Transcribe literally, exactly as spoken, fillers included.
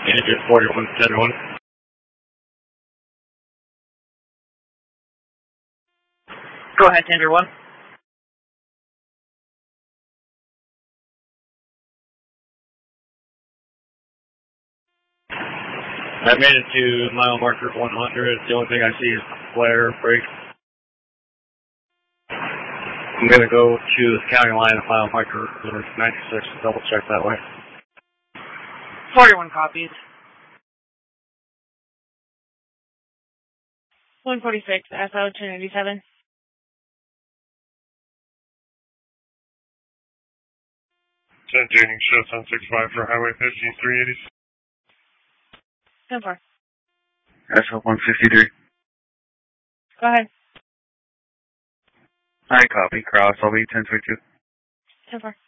Engine forty-one ten one. Go ahead, Tender one. I made it to mile marker one hundred. The only thing I see is flare brake. I'm going to go to the county line at mile marker ninety-six to double check that way. forty-one copies. one forty-six, S O two ninety-seven. ten Jaining, show ten sixty-five for Highway fifteen three eighty. ten four. S O one fifty-three. Go ahead. I copy. Cross, I'll be ten twenty-two. ten four.